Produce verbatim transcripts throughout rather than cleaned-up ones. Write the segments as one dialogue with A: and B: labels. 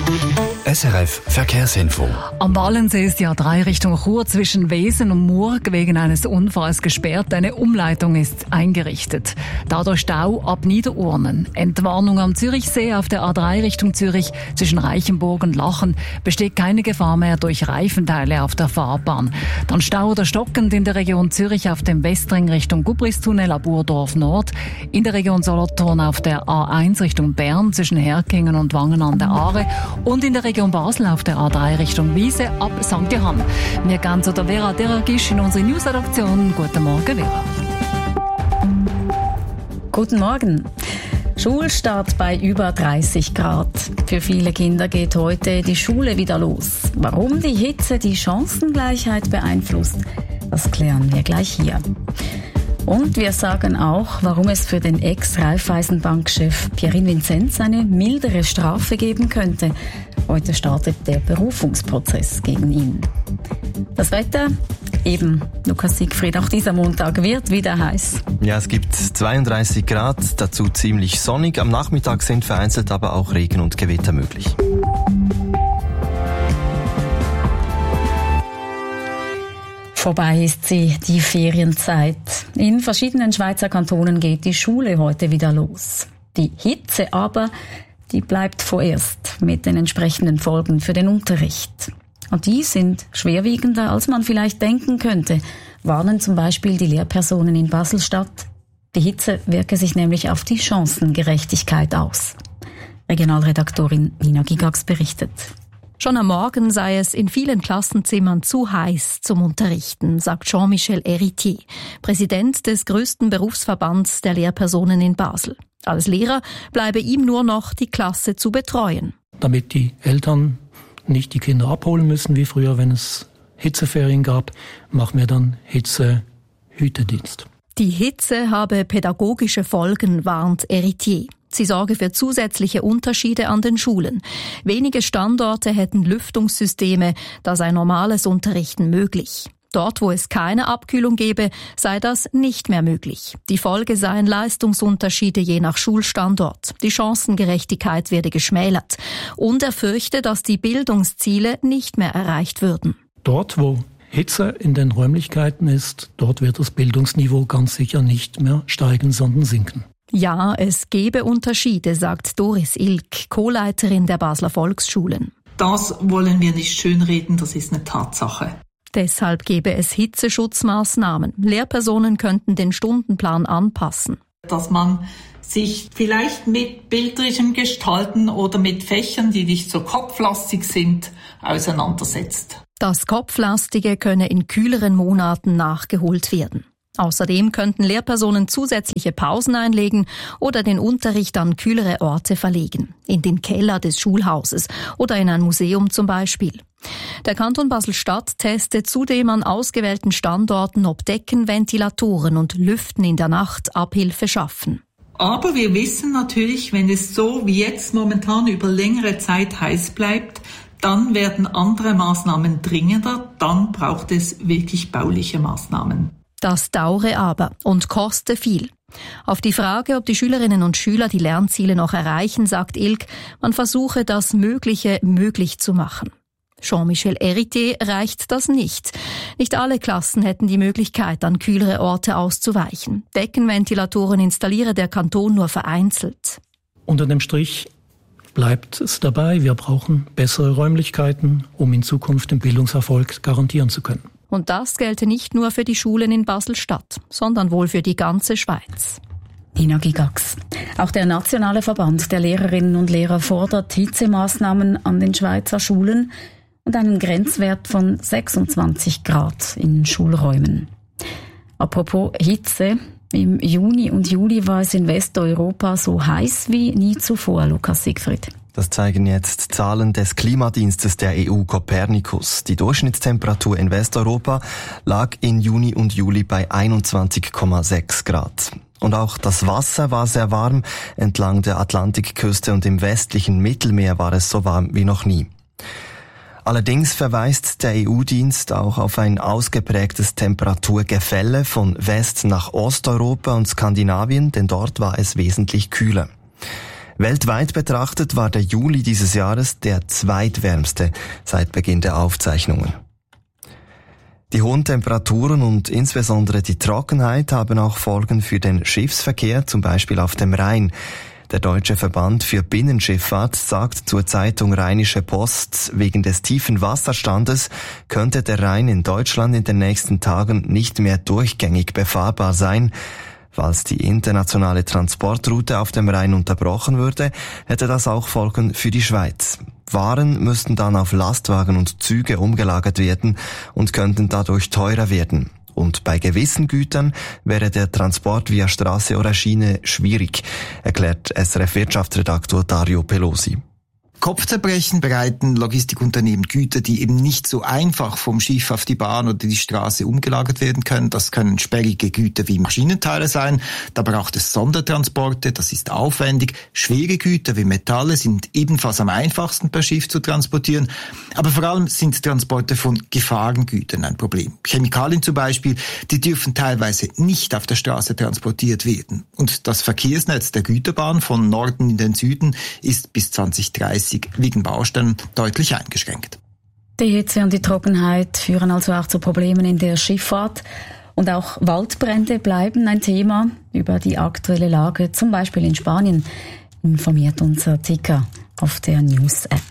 A: S R F Verkehrsinfo.
B: Am Wallensee ist die A drei Richtung Chur zwischen Wesen und Murg wegen eines Unfalls gesperrt. Eine Umleitung ist eingerichtet. Dadurch Stau ab Niederurnen. Entwarnung am Zürichsee auf der A drei Richtung Zürich zwischen Reichenburg und Lachen. Besteht keine Gefahr mehr durch Reifenteile auf der Fahrbahn. Dann Stau oder stockend in der Region Zürich auf dem Westring Richtung Gubristunnel ab Urdorf Nord. In der Region Solothurn auf der A eins Richtung Bern zwischen Herkingen und Wangen an der Aare. Und in der Region Basel auf der A drei Richtung Wiese ab Sankt Johann. Wir gehen zu der Vera Deragisch in unsere News-Redaktion. Guten Morgen, Vera.
C: Guten Morgen. Schulstart bei über dreißig Grad. Für viele Kinder geht heute die Schule wieder los. Warum die Hitze die Chancengleichheit beeinflusst, das klären wir gleich hier. Und wir sagen auch, warum es für den Ex-Raiffeisenbank-Chef Pierin Vinzenz eine mildere Strafe geben könnte. Heute startet der Berufungsprozess gegen ihn. Das Wetter? Eben, Lukas Siegfried, auch dieser Montag wird wieder heiß.
D: Ja, es gibt zweiunddreißig Grad, dazu ziemlich sonnig. Am Nachmittag sind vereinzelt aber auch Regen und Gewitter möglich.
C: Vorbei ist sie, die Ferienzeit. In verschiedenen Schweizer Kantonen geht die Schule heute wieder los. Die Hitze aber, die bleibt vorerst mit den entsprechenden Folgen für den Unterricht. Und die sind schwerwiegender, als man vielleicht denken könnte, warnen zum Beispiel die Lehrpersonen in Basel-Stadt. Die Hitze wirke sich nämlich auf die Chancengerechtigkeit aus. Regionalredaktorin Nina Gigax berichtet.
E: Schon am Morgen sei es in vielen Klassenzimmern zu heiß zum Unterrichten, sagt Jean-Michel Héritier, Präsident des größten Berufsverbands der Lehrpersonen in Basel. Als Lehrer bleibe ihm nur noch die Klasse zu betreuen.
F: Damit die Eltern nicht die Kinder abholen müssen, wie früher, wenn es Hitzeferien gab, machen wir dann Hitzehütedienst.
E: Die Hitze habe pädagogische Folgen, warnt Héritier. Sie sorge für zusätzliche Unterschiede an den Schulen. Wenige Standorte hätten Lüftungssysteme, da sei normales Unterrichten möglich. Dort, wo es keine Abkühlung gebe, sei das nicht mehr möglich. Die Folge seien Leistungsunterschiede je nach Schulstandort. Die Chancengerechtigkeit werde geschmälert. Und er fürchte, dass die Bildungsziele nicht mehr erreicht würden.
F: Dort, wo Hitze in den Räumlichkeiten ist, dort wird das Bildungsniveau ganz sicher nicht mehr steigen, sondern sinken.
E: Ja, es gebe Unterschiede, sagt Doris Ilk, Co-Leiterin der Basler Volksschulen.
G: Das wollen wir nicht schönreden, das ist eine Tatsache.
E: Deshalb gebe es Hitzeschutzmaßnahmen. Lehrpersonen könnten den Stundenplan anpassen.
G: Dass man sich vielleicht mit bildlichem Gestalten oder mit Fächern, die nicht so kopflastig sind, auseinandersetzt.
E: Das Kopflastige könne in kühleren Monaten nachgeholt werden. Außerdem könnten Lehrpersonen zusätzliche Pausen einlegen oder den Unterricht an kühlere Orte verlegen, in den Keller des Schulhauses oder in ein Museum zum Beispiel. Der Kanton Basel-Stadt testet zudem an ausgewählten Standorten, ob Decken, Ventilatoren und Lüften in der Nacht Abhilfe schaffen.
G: Aber wir wissen natürlich, wenn es so wie jetzt momentan über längere Zeit heiß bleibt, dann werden andere Maßnahmen dringender, dann braucht es wirklich bauliche Maßnahmen.
E: Das dauere aber und koste viel. Auf die Frage, ob die Schülerinnen und Schüler die Lernziele noch erreichen, sagt Ilk, man versuche das Mögliche möglich zu machen. Jean-Michel Héritier reicht das nicht. Nicht alle Klassen hätten die Möglichkeit, an kühlere Orte auszuweichen. Deckenventilatoren installiere der Kanton nur vereinzelt.
F: Unter dem Strich bleibt es dabei, wir brauchen bessere Räumlichkeiten, um in Zukunft den Bildungserfolg garantieren zu können.
E: Und das gelte nicht nur für die Schulen in Basel-Stadt, sondern wohl für die ganze Schweiz.
C: Nina Gigax. Auch der Nationale Verband der Lehrerinnen und Lehrer fordert Hitzemaßnahmen an den Schweizer Schulen und einen Grenzwert von sechsundzwanzig Grad in Schulräumen. Apropos Hitze, im Juni und Juli war es in Westeuropa so heiß wie nie zuvor, Lukas Siegfried.
D: Das zeigen jetzt Zahlen des Klimadienstes der E U Copernicus. Die Durchschnittstemperatur in Westeuropa lag in Juni und Juli bei einundzwanzig Komma sechs Grad. Und auch das Wasser war sehr warm. Entlang der Atlantikküste und im westlichen Mittelmeer war es so warm wie noch nie. Allerdings verweist der E U-Dienst auch auf ein ausgeprägtes Temperaturgefälle von West- nach Osteuropa und Skandinavien, denn dort war es wesentlich kühler. Weltweit betrachtet war der Juli dieses Jahres der zweitwärmste seit Beginn der Aufzeichnungen. Die hohen Temperaturen und insbesondere die Trockenheit haben auch Folgen für den Schiffsverkehr, zum Beispiel auf dem Rhein. Der Deutsche Verband für Binnenschifffahrt sagt zur Zeitung Rheinische Post, wegen des tiefen Wasserstandes könnte der Rhein in Deutschland in den nächsten Tagen nicht mehr durchgängig befahrbar sein. Falls die internationale Transportroute auf dem Rhein unterbrochen würde, hätte das auch Folgen für die Schweiz. Waren müssten dann auf Lastwagen und Züge umgelagert werden und könnten dadurch teurer werden. Und bei gewissen Gütern wäre der Transport via Straße oder Schiene schwierig, erklärt S R F-Wirtschaftsredaktor Dario Pelosi.
H: Kopfzerbrechen bereiten Logistikunternehmen Güter, die eben nicht so einfach vom Schiff auf die Bahn oder die Straße umgelagert werden können. Das können sperrige Güter wie Maschinenteile sein. Da braucht es Sondertransporte, das ist aufwendig. Schwere Güter wie Metalle sind ebenfalls am einfachsten per Schiff zu transportieren. Aber vor allem sind Transporte von Gefahrengütern ein Problem. Chemikalien zum Beispiel, die dürfen teilweise nicht auf der Straße transportiert werden. Und das Verkehrsnetz der Güterbahn von Norden in den Süden ist bis zwanzig dreißig wegen Baustellen deutlich eingeschränkt.
C: Die Hitze und die Trockenheit führen also auch zu Problemen in der Schifffahrt. Und auch Waldbrände bleiben ein Thema. Über die aktuelle Lage, zum Beispiel in Spanien, informiert unser Ticker auf der News-App.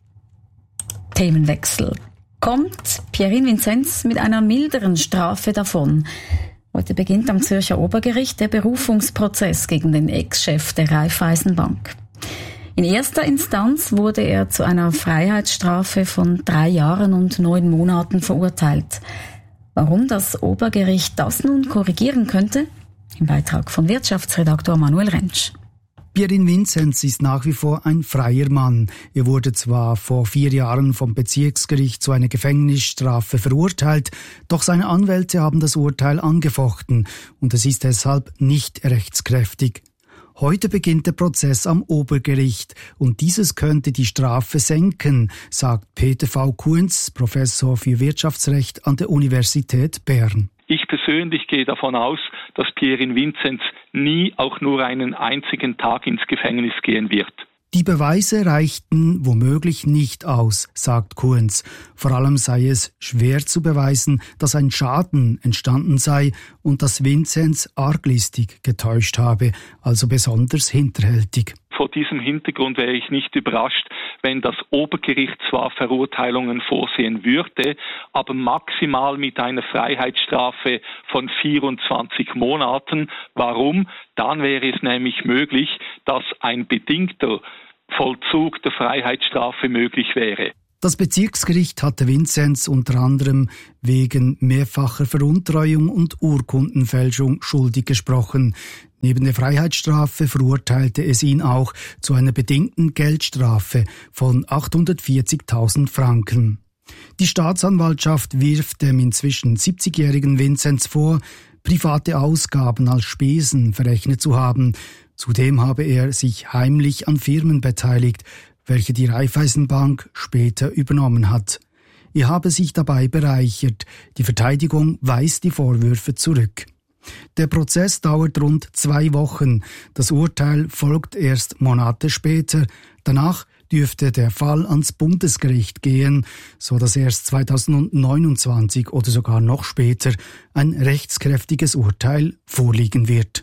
C: Themenwechsel. Kommt Pierin Vinzenz mit einer milderen Strafe davon? Heute beginnt am Zürcher Obergericht der Berufungsprozess gegen den Ex-Chef der Raiffeisenbank. In erster Instanz wurde er zu einer Freiheitsstrafe von drei Jahren und neun Monaten verurteilt. Warum das Obergericht das nun korrigieren könnte? Im Beitrag von Wirtschaftsredaktor Manuel Rentsch.
I: Pierin Vinzenz ist nach wie vor ein freier Mann. Er wurde zwar vor vier Jahren vom Bezirksgericht zu einer Gefängnisstrafe verurteilt, doch seine Anwälte haben das Urteil angefochten und es ist deshalb nicht rechtskräftig. Heute beginnt der Prozess am Obergericht und dieses könnte die Strafe senken, sagt Peter V. Kunz, Professor für Wirtschaftsrecht an der Universität Bern.
J: Ich persönlich gehe davon aus, dass Pierin Vinzenz nie auch nur einen einzigen Tag ins Gefängnis gehen wird.
I: Die Beweise reichten womöglich nicht aus, sagt Kunz. Vor allem sei es schwer zu beweisen, dass ein Schaden entstanden sei und dass Vinzenz arglistig getäuscht habe, also besonders hinterhältig.
J: Vor diesem Hintergrund wäre ich nicht überrascht, wenn das Obergericht zwar Verurteilungen vorsehen würde, aber maximal mit einer Freiheitsstrafe von vierundzwanzig Monaten. Warum? Dann wäre es nämlich möglich, dass ein bedingter Vollzug der Freiheitsstrafe möglich wäre.
I: Das Bezirksgericht hatte Vinzenz unter anderem wegen mehrfacher Veruntreuung und Urkundenfälschung schuldig gesprochen. Neben der Freiheitsstrafe verurteilte es ihn auch zu einer bedingten Geldstrafe von achthundertvierzigtausend Franken. Die Staatsanwaltschaft wirft dem inzwischen siebzigjährigen Vinzenz vor, private Ausgaben als Spesen verrechnet zu haben. Zudem habe er sich heimlich an Firmen beteiligt, welche die Raiffeisenbank später übernommen hat. Er habe sich dabei bereichert. Die Verteidigung weist die Vorwürfe zurück. Der Prozess dauert rund zwei Wochen. Das Urteil folgt erst Monate später. Danach dürfte der Fall ans Bundesgericht gehen, so dass erst zweitausendneunundzwanzig oder sogar noch später ein rechtskräftiges Urteil vorliegen wird.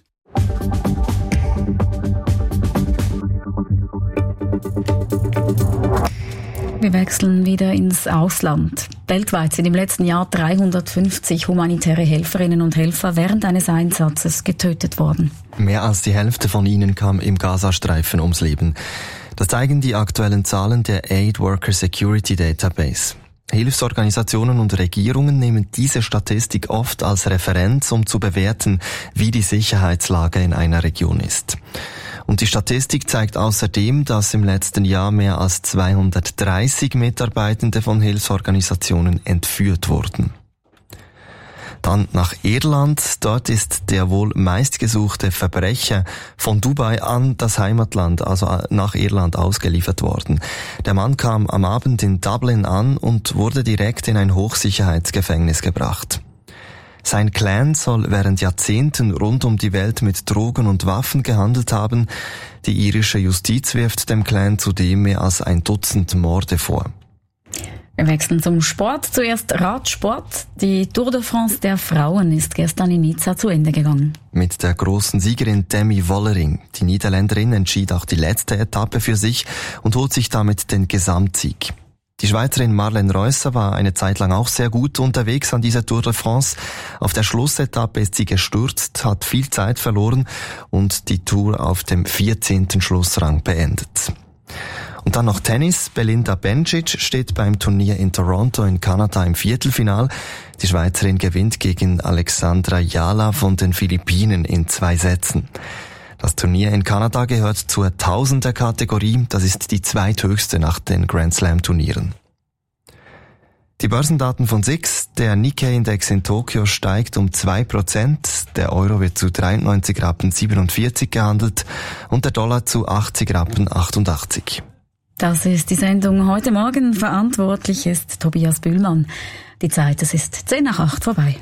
C: Wir wechseln wieder ins Ausland. Weltweit sind im letzten Jahr dreihundertfünfzig humanitäre Helferinnen und Helfer während eines Einsatzes getötet worden.
D: Mehr als die Hälfte von ihnen kam im Gazastreifen ums Leben. Das zeigen die aktuellen Zahlen der Aid Worker Security Database. Hilfsorganisationen und Regierungen nehmen diese Statistik oft als Referenz, um zu bewerten, wie die Sicherheitslage in einer Region ist. Und die Statistik zeigt außerdem, dass im letzten Jahr mehr als zweihundertdreißig Mitarbeitende von Hilfsorganisationen entführt wurden. Dann nach Irland. Dort ist der wohl meistgesuchte Verbrecher von Dubai an das Heimatland, also nach Irland, ausgeliefert worden. Der Mann kam am Abend in Dublin an und wurde direkt in ein Hochsicherheitsgefängnis gebracht. Sein Clan soll während Jahrzehnten rund um die Welt mit Drogen und Waffen gehandelt haben. Die irische Justiz wirft dem Clan zudem mehr als ein Dutzend Morde vor.
C: Wir wechseln zum Sport. Zuerst Radsport. Die Tour de France der Frauen ist gestern in Nizza zu Ende gegangen.
D: Mit der großen Siegerin Demi Vollering. Die Niederländerin entschied auch die letzte Etappe für sich und holt sich damit den Gesamtsieg. Die Schweizerin Marlene Reusser war eine Zeit lang auch sehr gut unterwegs an dieser Tour de France. Auf der Schlussetappe ist sie gestürzt, hat viel Zeit verloren und die Tour auf dem vierzehnten Schlussrang beendet. Und dann noch Tennis. Belinda Bencic steht beim Turnier in Toronto in Kanada im Viertelfinal. Die Schweizerin gewinnt gegen Alexandra Jala von den Philippinen in zwei Sätzen. Das Turnier in Kanada gehört zur Tausender-Kategorie. Das ist die zweithöchste nach den Grand Slam-Turnieren. Die Börsendaten von S I X. Der Nikkei-Index in Tokio steigt um zwei Prozent. Der Euro wird zu dreiundneunzig Rappen siebenundvierzig gehandelt und der Dollar zu achtzig Rappen achtundachtzig.
C: Das ist die Sendung heute Morgen. Verantwortlich ist Tobias Bühlmann. Die Zeit, es ist zehn nach acht vorbei.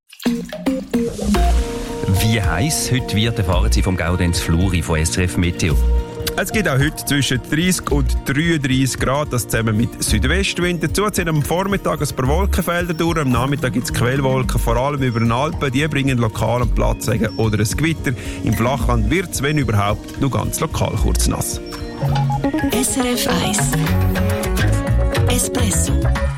K: Wie heiß heute wird, erfahren Sie vom Gaudenz Fluri von S R F Meteo.
L: Es gibt auch heute zwischen dreißig und dreiunddreißig Grad, das zusammen mit Südwestwind. Dazu ziehen am Vormittag ein paar Wolkenfelder durch, am Nachmittag gibt es Quellwolken, vor allem über den Alpen. Die bringen lokal einen Platzregen oder ein Gewitter. Im Flachland wird es, wenn überhaupt, nur ganz lokal kurz nass.
M: S R F eins Espresso.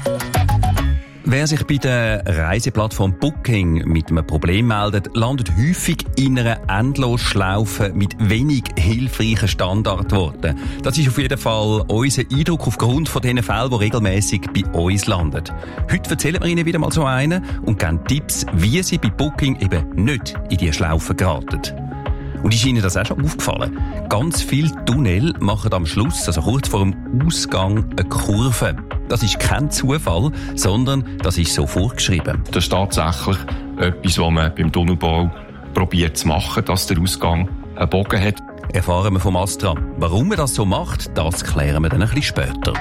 K: Wer sich bei der Reiseplattform Booking mit einem Problem meldet, landet häufig in einer Endlosschlaufe mit wenig hilfreichen Standardworten. Das ist auf jeden Fall unser Eindruck aufgrund von den Fällen, die regelmäßig bei uns landen. Heute erzählen wir Ihnen wieder mal so einen und geben Tipps, wie Sie bei Booking eben nicht in diese Schlaufe geraten. Und ist Ihnen das auch schon aufgefallen? Ganz viele Tunnel machen am Schluss, also kurz vor dem Ausgang, eine Kurve. Das ist kein Zufall, sondern das ist so vorgeschrieben.
N: Das ist tatsächlich etwas, was man beim Tunnelbau probiert zu machen, dass der Ausgang einen Bogen hat.
K: Erfahren wir vom Astra. Warum man das so macht, das klären wir dann ein bisschen später.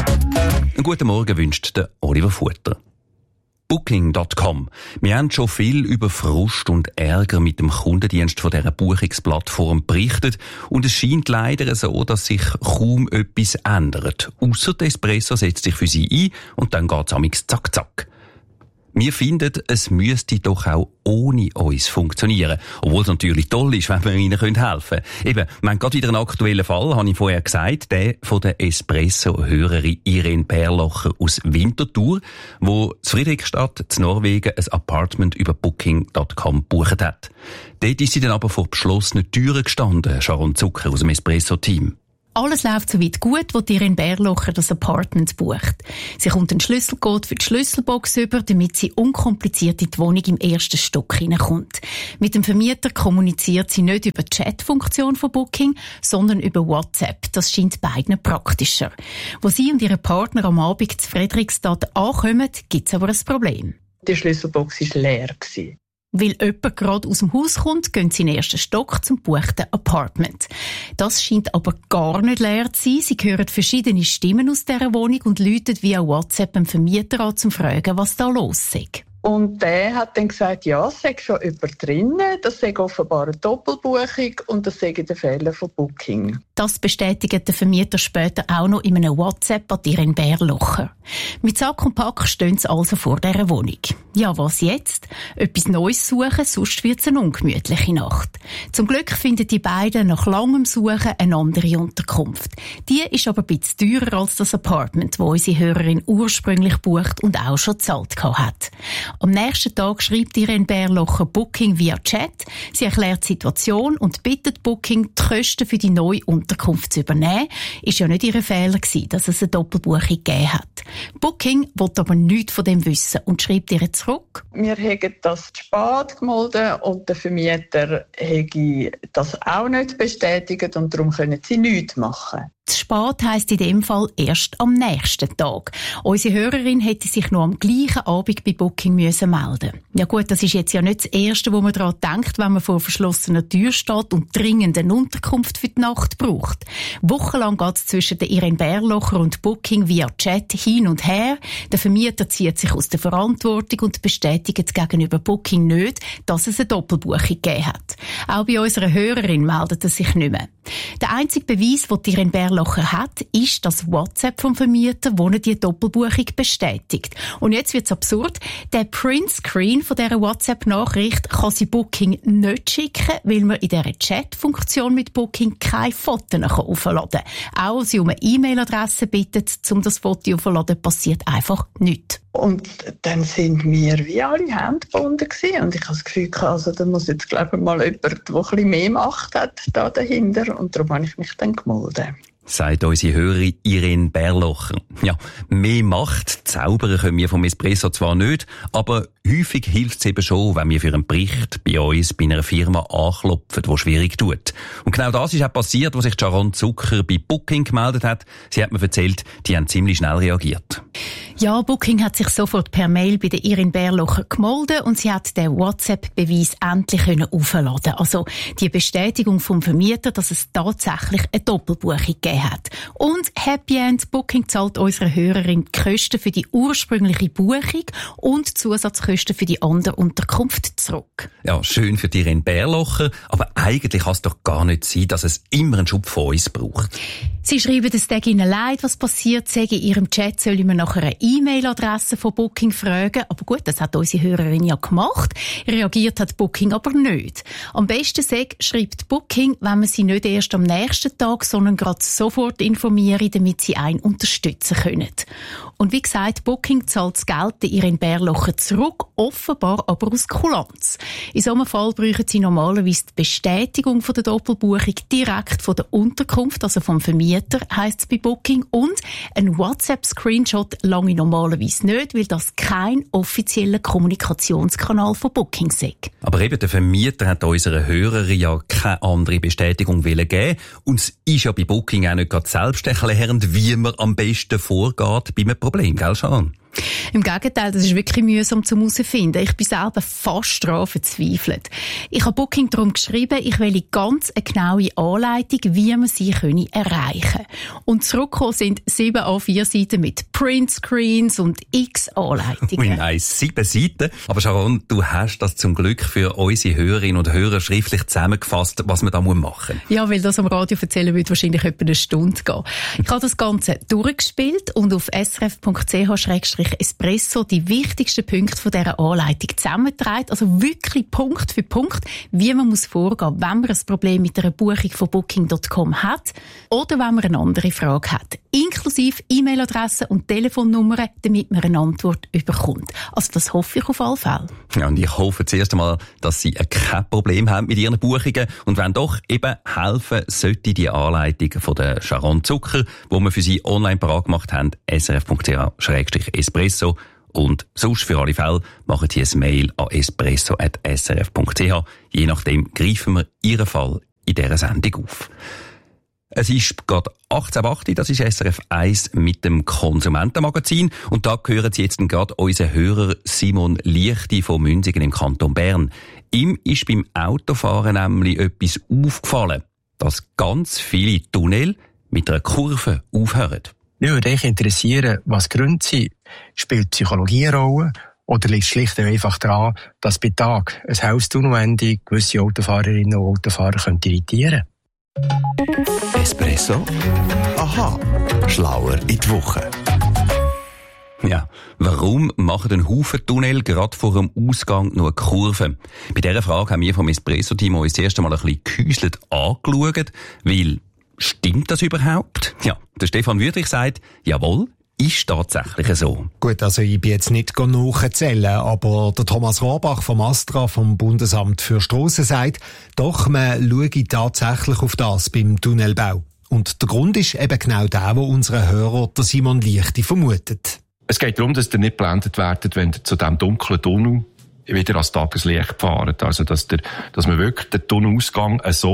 K: Einen guten Morgen wünscht der Oliver Futter. Booking Punkt com. Wir haben schon viel über Frust und Ärger mit dem Kundendienst von dieser Buchungsplattform berichtet und es scheint leider so, dass sich kaum etwas ändert. Ausser der Espresso setzt sich für sie ein und dann geht's amix zack zack. Wir finden, es müsste doch auch ohne uns funktionieren. Obwohl es natürlich toll ist, wenn wir ihnen helfen können. Eben, wir haben gerade wieder einen aktuellen Fall, habe ich vorher gesagt, der von der Espresso-Hörerin Irene Bärlocher aus Winterthur, wo in Friedrichstadt, in Norwegen, ein Apartment über Booking Punkt com gebucht hat. Dort ist sie dann aber vor beschlossenen Türen gestanden, Sharon Zucker aus dem Espresso-Team.
O: Alles läuft soweit gut, wo Irene Bärlocher das Apartment bucht. Sie kommt einen Schlüsselcode für die Schlüsselbox über, damit sie unkompliziert in die Wohnung im ersten Stock hineinkommt. Mit dem Vermieter kommuniziert sie nicht über die Chat-Funktion von Booking, sondern über WhatsApp. Das scheint beiden praktischer. Wo sie und ihre Partner am Abend zu Friedrichstadt ankommen, gibt es aber ein Problem.
P: Die Schlüsselbox war leer.
O: Weil jemand gerade aus dem Haus kommt, gehen sie in den ersten Stock zum gebuchten Apartment. Das scheint aber gar nicht leer zu sein. Sie hören verschiedene Stimmen aus dieser Wohnung und läuten via WhatsApp dem Vermieter an, um zu fragen, was da los ist.
P: Und der hat dann gesagt, ja, es sei schon jemand drinnen, das sei offenbar eine Doppelbuchung und das sei der Fehler von Booking.
O: Das bestätigt der Vermieter später auch noch in einem WhatsApp an Irene Bärlocher. Mit Sack und Pack stehen sie also vor dieser Wohnung. Ja, was jetzt? Etwas Neues suchen, sonst wird es eine ungemütliche Nacht. Zum Glück finden die beiden nach langem Suchen eine andere Unterkunft. Die ist aber ein bisschen teurer als das Apartment, wo unsere Hörerin ursprünglich bucht und auch schon gezahlt hat. Am nächsten Tag schreibt Irene Bärlocher Booking via Chat. Sie erklärt die Situation und bittet Booking, die Kosten für die neue Unterkunft zu übernehmen. Ist ja nicht ihr Fehler gewesen, dass es eine Doppelbuchung gegeben hat. Booking will aber nichts von dem wissen und schreibt ihr zurück.
P: Wir haben das zu spät gemeldet und der Vermieter hätte das auch nicht bestätigt und darum können sie nichts machen.
O: Zu spät heisst in dem Fall erst am nächsten Tag. Unsere Hörerin hätte sich noch am gleichen Abend bei Booking müssen melden. Ja gut, das ist jetzt ja nicht das Erste, wo man daran denkt, wenn man vor verschlossener Tür steht und dringend eine Unterkunft für die Nacht braucht. Wochenlang geht es zwischen der Irene Berlocher und Booking via Chat hin und her. Der Vermieter zieht sich aus der Verantwortung und bestätigt gegenüber Booking nicht, dass es eine Doppelbuchung gegeben hat. Auch bei unserer Hörerin meldet er sich nicht mehr. Der einzige Beweis, den Irene Berlocher hat, ist das WhatsApp vom Vermieter, wo er die Doppelbuchung bestätigt. Und jetzt wird's absurd. Der Printscreen von dieser WhatsApp-Nachricht kann sie Booking nicht schicken, weil man in dieser Chat-Funktion mit Booking keine Fotos aufladen kann. Auch als sie um eine E-Mail-Adresse bittet, um das Foto aufzuladen, passiert einfach nichts.
P: Und dann sind wir wie alle Hände gebunden gewesen. Und ich habe das Gefühl, also, da muss jetzt, glaube ich, mal jemand, der ein bisschen mehr Macht hat, da dahinter. Und darum habe ich mich dann gemeldet.
K: Sagt unsere Hörerin Irene Berlocher. Ja, mehr Macht zaubern können wir vom Espresso zwar nicht, aber häufig hilft es eben schon, wenn wir für einen Bericht bei uns, bei einer Firma anklopfen, die schwierig tut. Und genau das ist auch passiert, was sich Sharon Zucker bei Booking gemeldet hat. Sie hat mir erzählt, die haben ziemlich schnell reagiert.
O: Ja, Booking hat sich sofort per Mail bei der Irene Berlocher gemeldet und sie hat den WhatsApp-Beweis endlich aufladen. Also die Bestätigung vom Vermieter, dass es tatsächlich eine Doppelbuchung gegeben hat. Und Happy End Booking zahlt unserer Hörerin die Kosten für die ursprüngliche Buchung und Zusatzkosten für die andere Unterkunft zurück.
K: Ja, schön für die Irene Berlocher, aber eigentlich kann es doch gar nicht sein, dass es immer einen Schub von uns braucht.
O: Sie schreiben, es tut ihnen leid, was passiert sei. In ihrem Chat soll man nach einer E-Mail-Adresse von Booking fragen. Aber gut, das hat unsere Hörerin ja gemacht. Reagiert hat Booking aber nicht. Am besten sei, schreibt Booking, wenn man sie nicht erst am nächsten Tag, sondern gerade sofort informieren, damit sie einen unterstützen können. Und wie gesagt, Booking zahlt das Geld der Irene Berlocher zurück, offenbar aber aus Kulanz. In so einem Fall brauchen sie normalerweise die Bestätigung von der Doppelbuchung direkt von der Unterkunft, also vom Vermieter, heisst es bei Booking. Und ein WhatsApp-Screenshot lange normalerweise nicht, weil das kein offizieller Kommunikationskanal von Booking ist.
K: Aber eben der Vermieter hat unserer Hörerin ja keine andere Bestätigung geben. Und es ist ja bei Booking auch nicht gerade selbst erklärend, wie man am besten vorgeht bei einem Problem, gell, Sharon?
O: Im Gegenteil, das ist wirklich mühsam zum herausfinden. Ich bin selber fast daran verzweifelt. Ich habe Booking darum geschrieben, ich will ganz eine genaue Anleitung, wie man sie erreichen können. Und zurückgekommen sind sieben A vier Seiten mit Printscreens und x Anleitungen.
K: Ui, nein, sieben Seiten. Aber Sharon, du hast das zum Glück für unsere Hörerinnen und Hörer schriftlich zusammengefasst, was man da machen muss.
O: Ja, weil das am Radio erzählen würde wahrscheinlich etwa eine Stunde gehen. Ich habe das Ganze durchgespielt und auf srf punkt c h slash espresso die wichtigsten Punkte von dieser Anleitung zusammentragen. Also wirklich Punkt für Punkt, wie man muss vorgehen, wenn man ein Problem mit einer Buchung von booking Punkt com hat oder wenn man eine andere Frage hat. Inklusive E-Mail-Adresse und Telefonnummern, damit man eine Antwort bekommt. Also das hoffe ich auf alle Fälle.
K: Ja, und ich hoffe zuerst einmal, dass Sie kein Problem haben mit Ihren Buchungen. Und wenn doch, eben helfen sollte die Anleitung von der Sharon Zucker, die wir für Sie online parat gemacht haben, srf punkt c h slash espresso. Und sonst für alle Fälle machen Sie ein Mail an espresso at s r f punkt c h. Je nachdem greifen wir Ihren Fall in dieser Sendung auf. Es ist gerade achtzehn Uhr acht, das ist S R F eins mit dem Konsumentenmagazin. Und da hören Sie jetzt gerade unseren Hörer Simon Liechti von Münzigen im Kanton Bern. Ihm ist beim Autofahren nämlich etwas aufgefallen, dass ganz viele Tunnel mit einer Kurve aufhören.
Q: Mich würde mich interessieren, was die Gründe sind. Spielt Psychologie eine Rolle? Oder liegt es schlicht und einfach daran, dass bei Tag ein Haustunnelende gewisse Autofahrerinnen und Autofahrer irritieren können?
A: Espresso? Aha, schlauer in die Woche.
K: Ja, warum machen ein Haufen Tunnel gerade vor dem Ausgang noch eine Kurve? Bei dieser Frage haben wir vom Espresso-Team uns das erste Mal ein bisschen gehäuselt angeschaut, weil stimmt das überhaupt? Ja, der Stefan Wüthrich sagt, jawohl, ist tatsächlich so.
R: Gut, also ich bin jetzt nicht nachzählen, aber der Thomas Rohrbach vom Astra, vom Bundesamt für Strassen, sagt, doch, man schaue tatsächlich auf das beim Tunnelbau. Und der Grund ist eben genau der, wo unsere Hörer, der Simon Liechti, vermutet.
N: Es geht darum, dass ihr nicht geblendet werdet, wenn ihr zu diesem dunklen Tunnel wieder ans Tageslicht fahrt. Also, dass, der, dass man wirklich den Tunnelausgang so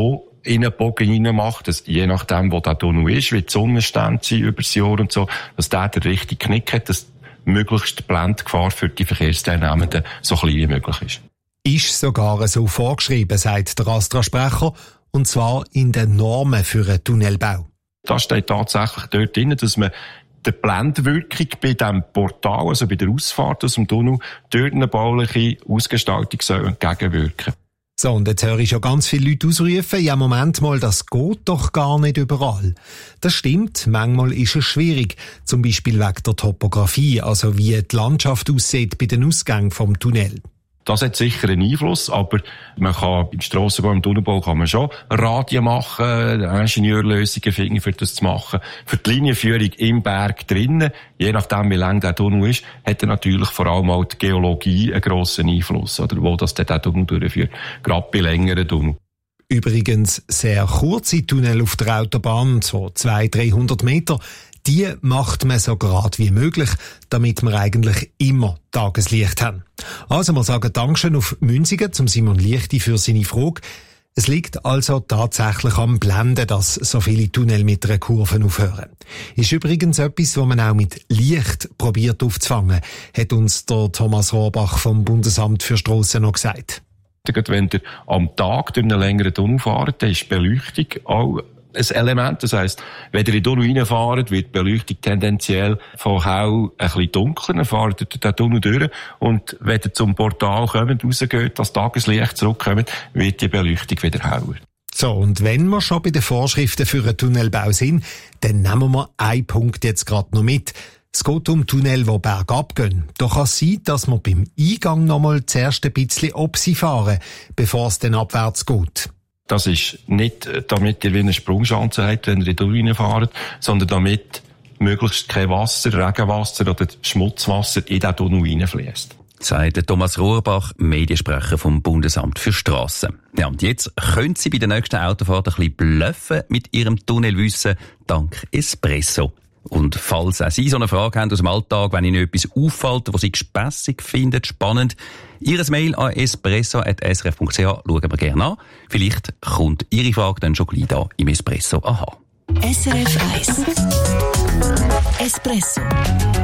N: in einen Bogen rein macht, dass je nachdem, wo der Tunnel ist, wie die Sonnenstände sind über das Jahr und so, dass der den richtigen Knick hat, dass möglichst die Blendgefahr für die Verkehrsteilnehmenden so klein wie möglich ist.
R: Ist sogar so vorgeschrieben, sagt der Astra-Sprecher, und zwar in den Normen für einen Tunnelbau.
N: Da steht tatsächlich dort drin, dass man der Blendwirkung bei diesem Portal, also bei der Ausfahrt aus dem Tunnel, dort eine bauliche Ausgestaltung soll entgegenwirken.
R: So, und jetzt höre ich schon ganz viele Leute ausrufen, ja, Moment mal, das geht doch gar nicht überall. Das stimmt, manchmal ist es schwierig, zum Beispiel wegen der Topografie, also wie die Landschaft aussieht bei den Ausgängen vom Tunnel.
N: Das hat sicher einen Einfluss, aber man kann im Strassenbau, im Tunnelbau kann man schon Radien machen, Ingenieurlösungen finden, für das zu machen. Für die Linienführung im Berg drinnen, je nachdem wie lang der Tunnel ist, hat er natürlich vor allem auch die Geologie einen grossen Einfluss, oder wo das der Tunnel durchführt, gerade bei längeren Tunneln.
R: Übrigens sehr kurze Tunnel auf der Autobahn, so zweihundert, dreihundert Meter, die macht man so gerade wie möglich, damit wir eigentlich immer Tageslicht haben. Also wir sagen Dankeschön auf Münzigen zum Simon Lichti für seine Frage. Es liegt also tatsächlich am Blenden, dass so viele Tunnel mit einer Kurve aufhören. Ist übrigens etwas, was man auch mit Licht probiert aufzufangen, hat uns der Thomas Rohrbach vom Bundesamt für Strassen noch gesagt.
N: Wenn ihr am Tag durch einen längeren Tunnel fahrt, dann ist die Beleuchtung auch ein Element. Das heisst, wenn ihr in den Tunnel reinfahrt, wird die Beleuchtung tendenziell von hell ein bisschen dunkler. Dann fahrt ihr den Tunnel durch. Und wenn ihr zum Portal kommt, rausgeht, das Tageslicht zurückkommt, wird die Beleuchtung wieder heller.
R: So, und wenn wir schon bei den Vorschriften für einen Tunnelbau sind, dann nehmen wir einen Punkt jetzt gerade noch mit. Es geht um Tunnel, die bergab gehen. Da kann es sein, dass wir beim Eingang noch mal zuerst ein bisschen Opsi fahren, bevor es dann abwärts geht.
N: Das ist nicht, damit ihr wie eine Sprungschanze habt, wenn ihr in die Tunnel reinfahrt, sondern damit möglichst kein Wasser, Regenwasser oder Schmutzwasser in den Tunnel reinfließt.
K: Sagt Thomas Rohrbach, Mediensprecher vom Bundesamt für Strassen. Ja, und jetzt können Sie bei der nächsten Autofahrt ein bisschen bluffen mit Ihrem Tunnelwissen dank Espresso. Und falls auch Sie so eine Frage haben aus dem Alltag, wenn Ihnen etwas auffällt, was Sie gespässig finden, spannend, Ihres Mail an espresso at s r f punkt c h schauen wir gerne an. Vielleicht kommt Ihre Frage dann schon gleich da im Espresso. Aha.
M: S R F eins Espresso.